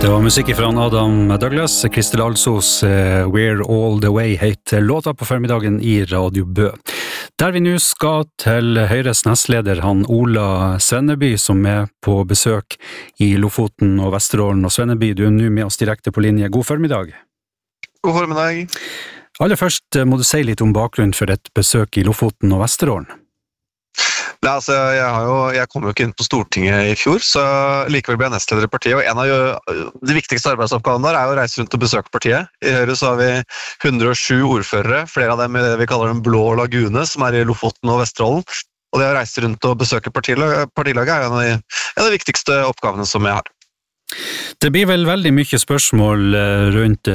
Det var musikk fra Adam Douglas, Kristel Alsos, We're All The Way heter låta på formiddagen i Radio Bø. Der vi nå skal til Høyres nestleder, han Ola Svenneby, som er på besøk i Lofoten og Vesterålen. Og Svenneby, du er nå med oss direkte på linje. God formiddag. God formiddag. Aller først må du si litt om bakgrunnen for et besøk i Lofoten og Vesterålen. Nei, altså, jeg kom jo ikke inn på Stortinget i fjor, så likevel ble jeg nestleder i partiet, og en av de viktigste arbeidsoppgavene der er å reise rundt og besøke partiet. I Høyre så har vi 107 ordførere, flere av dem i det vi kaller den blå lagune, som er i Lofoten og Vesterålen, og det å reise rundt og besøke partilaget er en av de viktigste oppgavene som jeg har. Det blir vel veldig mye spørsmål rundt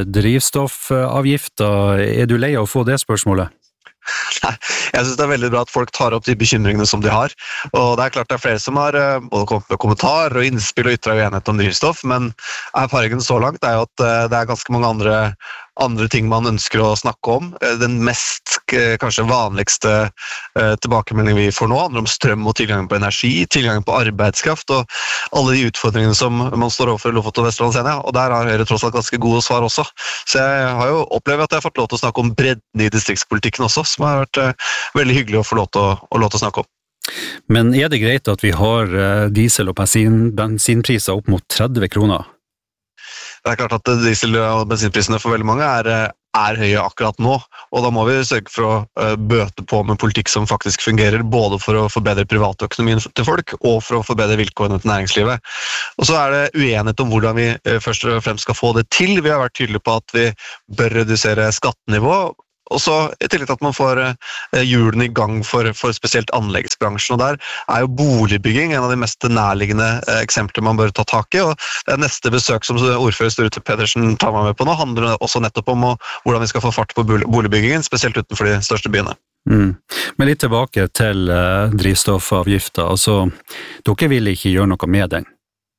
drivstoffavgifter. Er du lei av å få det spørsmålet? Nei, jeg synes det er veldig bra at folk tar opp de bekymringene som de har, og det er klart det er flere som har både kommet med kommentarer og innspill og ytret uenighet om drivstoff, men erfaringen så langt er jo at det er ganske mange andre ting man ønsker å snakke om. Den mest, kanskje vanligste tilbakemeldingen vi får nå handler om strøm og tilgang på energi, tilgang på arbeidskraft og alle de utfordringene som man står overfor i Lofoten og Vesterålen senere, og der har Høyre tross alt ganske gode svar også. Så jeg har jo opplevd at jeg har fått lov til å snakke om bredden i distriktspolitikken også, som har vært veldig hyggelig å få lov til å snakke om. Men er det greit at vi har diesel- og bensinpriser opp mot 30 kroner? Det er klart at diesel- og bensinprisene for veldig mange er høye akkurat nå, og da må vi sørge for å bøte på med politikk som faktisk fungerer, både for å forbedre privatøkonomien til folk, og for å forbedre vilkårene til næringslivet. Og så er det uenighet om hvordan vi først og fremst skal få det til. Vi har vært tydelige på at vi bør redusere skattenivå, og så i tillegg til at man får hjulene i gang for spesielt anleggsbransjen, og der er jo boligbygging en av de mest nærliggende eksempler man bør ta tak i, og det neste besøk som ordfører Sturte Pedersen tar meg med på nå, handler også nettopp om hvordan vi skal få fart på boligbyggingen, spesielt utenfor de største byene. Men litt tilbake til drivstoffavgifter, altså dere vil ikke gjøre noe med den?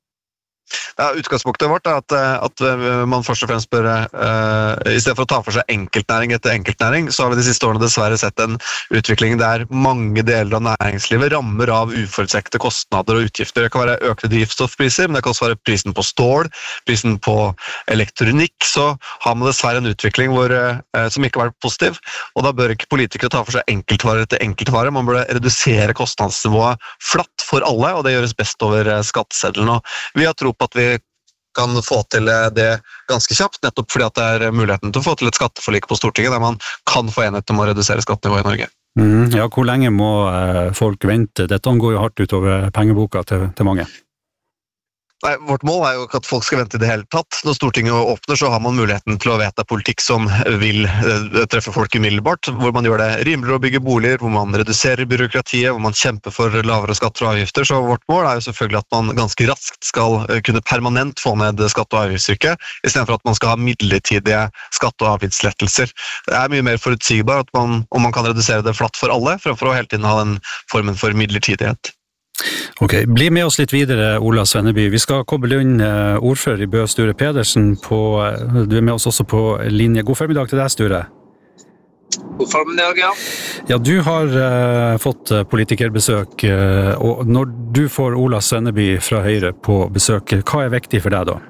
Ja, utgangspunktet vårt er at man først og fremst bør, i stedet for å ta for seg enkeltnæring etter enkeltnæring, så har vi de siste årene dessverre sett en utvikling der mange deler av næringslivet rammer av uforutsette kostnader og utgifter. Det kan være økte drivstoffpriser, men det kan også være prisen på stål, prisen på elektronikk, så har man dessverre en utvikling som ikke har vært positiv, og da bør ikke politikere ta for seg enkeltvare etter enkeltvare, man bør redusere kostnadsnivået flatt for alle, og det gjøres best over skatteseddelen, og vi har tro på at vi kan få til det ganske kjapt, nettopp fordi at det er muligheten til å få til et skatteforlik på Stortinget, der man kan få enighet om å redusere skattenivået i Norge. Ja, hvor lenge må folk vente? Dette går jo hardt utover pengeboka til mange. Nei, vårt mål er jo ikke at folk skal vente i det hele tatt. Når Stortinget åpner, så har man muligheten til å vedta politikk som vil treffe folk umiddelbart, hvor man gjør det rimeligere å bygge boliger, hvor man reduserer byråkratiet, hvor man kjemper for lavere skatter og avgifter. Så vårt mål er jo selvfølgelig at man ganske raskt skal kunne permanent få ned skatte- og avgiftstrykket, i stedet for at man skal ha midlertidige skatte- og avgiftslettelser. Det er mye mer forutsigbart om man kan redusere det flatt for alle, fremfor å hele tiden ha den formen for midlertidighet. Ok, bli med oss litt videre, Ola Svenneby. Vi skal koble inn ordfører i Bø, Sture Pedersen, du er med oss også på linje. God formiddag til deg, Sture. God formiddag, ja. Ja, du har fått politikerbesøk, og når du får Ola Svenneby fra Høyre på besøk, hva er viktig for deg da?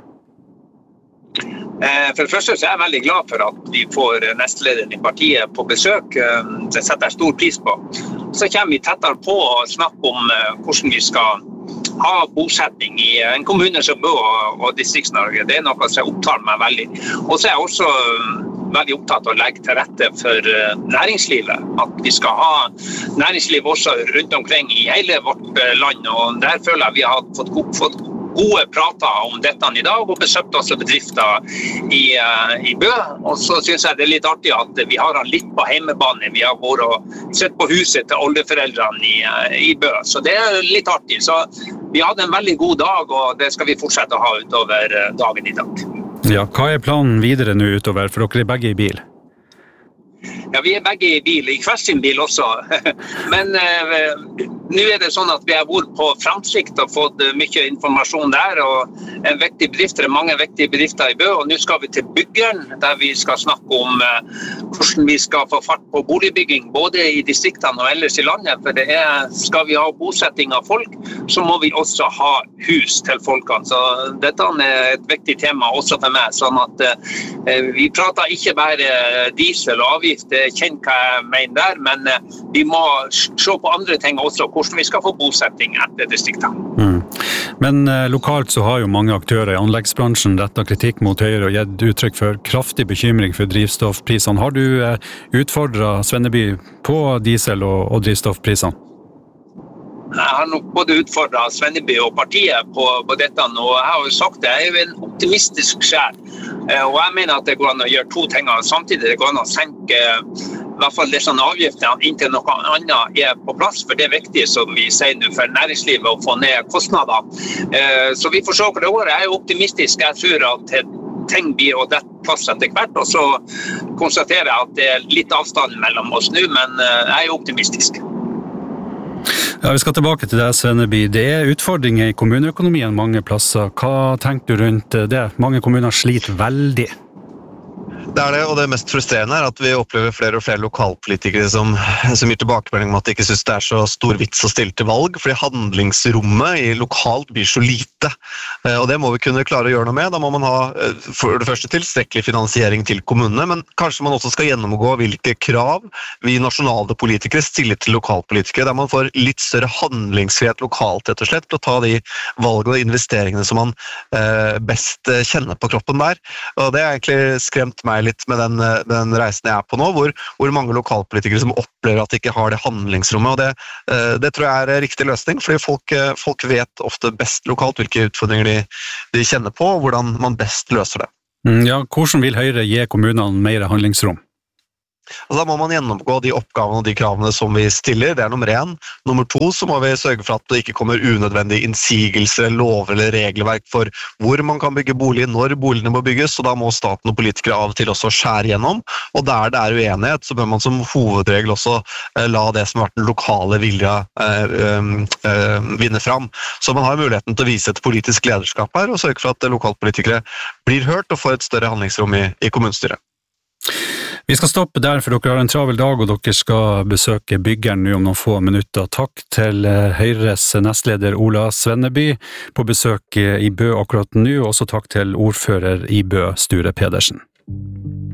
For det første så er jeg veldig glad for at vi får nestlederen i partiet på besøk. Det setter jeg stor pris på. Så kommer vi tettere på å snakke om hvordan vi skal ha bosetning i en kommune som Bø og Distrikts-Norge. Det er noe som opptar meg veldig. Og så er jeg også veldig opptatt av å legge til rette for næringslivet. At vi skal ha næringsliv også rundt omkring i hele vårt land. Og der føler jeg vi har fått gode prater om dette i dag, og besøkt også bedrifter i Bø. Og så synes jeg det er litt artig at vi har han litt på hjemmebane. Vi har vært og sett på huset til oldeforeldrene i Bø, så det er litt artig. Så vi hadde en veldig god dag, og det skal vi fortsette å ha utover dagen i dag. Ja, hva er planen videre nå utover, for dere er begge i bil? Ja, vi begge i bil, i hver sin bil også. Men nå det sånn at vi har vært på Framsikt og fått mye informasjon der, og en viktig bedrift, det mange viktige bedrifter i Bø, og nå skal vi til Byggeren, der vi skal snakke om hvordan vi skal få fart på boligbygging, både i distriktene og ellers i landet, for skal vi ha bosetting av folk, så må vi også ha hus til folkene. Så dette et viktig tema også for meg, sånn at vi prater ikke bare diesel og avgift, kjenn hva jeg mener der, men vi må se på andre ting også, hvordan vi skal få bosetting etter distriktene. Men lokalt så har jo mange aktører i anleggsbransjen rettet kritikk mot Høyre og gitt uttrykk for kraftig bekymring for drivstoffprisene. Har du utfordret Svenneby på diesel- og drivstoffprisene? Jeg har nok både utfordret Svenneby og partiet på dette, og jeg har jo sagt det, jeg jo en optimistisk sjel. Og jeg mener at det går an å gjøre to ting samtidig. Det går an å senke i hvert fall disse avgiftene inntil noe annet på plass, for det viktig som vi sier nå for næringslivet å få ned kostnader. Så vi får se hva det går. Jeg optimistisk. Jeg tror at ting blir å dette plass etter hvert, og så konstaterer jeg at det litt avstand mellom oss nå, men jeg optimistisk. Ja, vi skal tilbake til deg, Svenneby. Det utfordringer i kommuneøkonomien mange plasser. Hva tenker du rundt det? Mange kommuner sliter veldig. Det det, og det mest frustrerende at vi opplever flere og flere lokalpolitikere som gir tilbakemelding om at de ikke synes det så stor vits å stille til valg, fordi handlingsrommet i lokalt blir så lite. Og det må vi kunne klare å gjøre noe med. Da må man ha for det første tilstrekkelig finansiering til kommunene, men kanskje man også skal gjennomgå hvilke krav vi nasjonale politikere stiller til lokalpolitikere, der man får litt større handlingsfrihet lokalt, rett og slett, til å ta de valgene og investeringene som man best kjenner på kroppen der. Og det har egentlig skremt meg litt med den reisen jeg på nå, hvor mange lokalpolitikere som opplever at de ikke har det handlingsrommet, og det tror jeg riktig løsning, fordi folk vet ofte best lokalt hvilke utfordringer de kjenner på, og hvordan man best løser det. Ja, hvordan vil Høyre gi kommunene mer handlingsrom? Og da må man gjennomgå de oppgavene og de kravene som vi stiller, det nummer 1. Nummer 2, så må vi sørge for at det ikke kommer unødvendige innsigelser, lover eller regelverk for hvor man kan bygge bolig, når boligene må bygges, og da må staten og politikere av og til også skjære gjennom, og der det uenighet, så bør man som hovedregel også la det som har vært den lokale vilja vinne fram. Så man har muligheten til å vise et politisk lederskap her, og sørge for at lokalpolitikere blir hørt og får et større handlingsrom i kommunestyret. Vi skal stoppe der, for dere har en travel dag, og dere skal besøke Byggeren nå om noen få minutter. Takk til Høyres nestleder Ola Svenneby på besøk i Bø akkurat nå, og også takk til ordfører i Bø, Sture Pedersen.